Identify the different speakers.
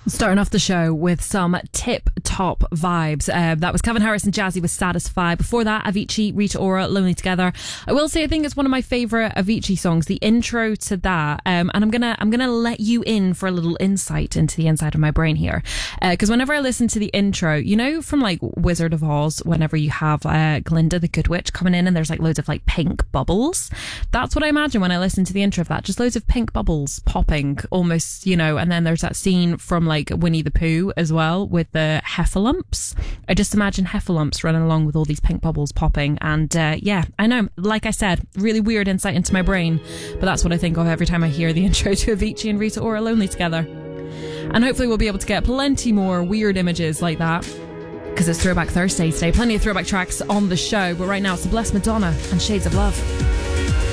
Speaker 1: Starting off the show with some tip-top vibes. That was Calvin Harris and Jazzy with Satisfy. Before that, Avicii, Rita Ora, Lonely Together. I will say I think it's one of my favourite Avicii songs, the intro to that. And I'm gonna let you in for a little insight into the inside of my brain here. Because whenever I listen to the intro, you know from like Wizard of Oz, whenever you have Glinda the Good Witch coming in and there's like loads of like pink bubbles. That's what I imagine when I listen to the intro of that. Just loads of pink bubbles popping almost, you know, and then there's that scene from like Winnie the Pooh as well with the heffalumps. I just imagine heffalumps running along with all these pink bubbles popping, and yeah, I know, like I said, really weird insight into my brain, but that's what I think of every time I hear the intro to Avicii and Rita Ora Lonely Together. And hopefully we'll be able to get plenty more weird images like that, because it's Throwback Thursday today. Plenty of throwback tracks on the show, but right now it's the Blessed Madonna and Shades of Love.